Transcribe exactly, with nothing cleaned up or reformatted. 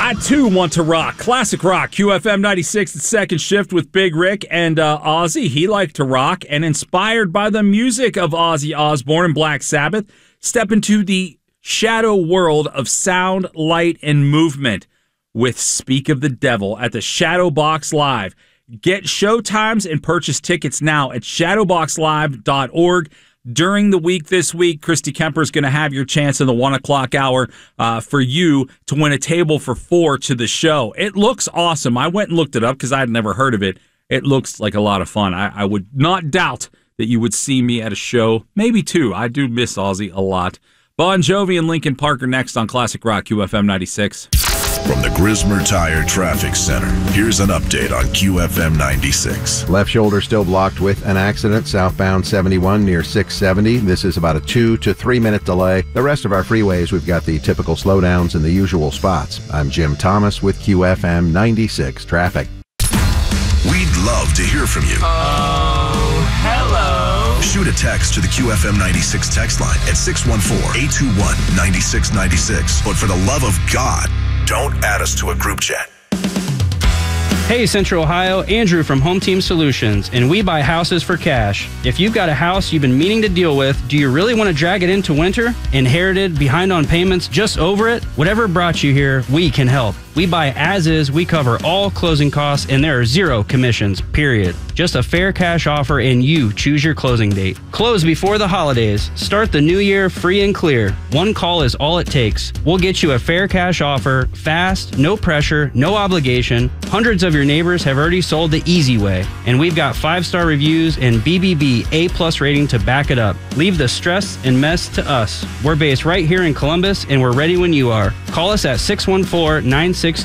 I, too, want to rock. Classic rock. Q F M ninety-six, the second shift with Big Rick and uh, Ozzy. He liked to rock, and inspired by the music of Ozzy Osbourne and Black Sabbath, step into the shadow world of sound, light, and movement with Speak of the Devil at the Shadowbox Live. Get show times and purchase tickets now at shadowbox live dot org. During the week this week, Christy Kemper is going to have your chance in the one o'clock hour uh, for you to win a table for four to the show. It looks awesome. I went and looked it up because I had never heard of it. It looks like a lot of fun. I, I would not doubt that you would see me at a show, maybe two. I do miss Ozzy a lot. Bon Jovi and Linkin Park are next on Classic Rock Q F M ninety-six. From the Grismer Tire Traffic Center, here's an update on Q F M ninety-six. Left shoulder still blocked with an accident, southbound seventy-one near six seventy. This is about a two to three minute delay. The rest of our freeways, we've got the typical slowdowns in the usual spots. I'm Jim Thomas with Q F M ninety-six Traffic. We'd love to hear from you. Oh, hello. Shoot a text to the Q F M ninety-six text line at six one four, eight two one, nine six nine six. But for the love of God, don't add us to a group chat. Hey, Central Ohio, Andrew from Home Team Solutions, and we buy houses for cash. If you've got a house you've been meaning to deal with, do you really want to drag it into winter? Inherited, behind on payments, just over it? Whatever brought you here, we can help. We buy as is, we cover all closing costs, and there are zero commissions, period. Just a fair cash offer, and you choose your closing date. Close before the holidays. Start the new year free and clear. One call is all it takes. We'll get you a fair cash offer, fast, no pressure, no obligation. Hundreds of your neighbors have already sold the easy way, and we've got five-star reviews and B B B A-plus rating to back it up. Leave the stress and mess to us. We're based right here in Columbus, and we're ready when you are. Call us at six one four, nine six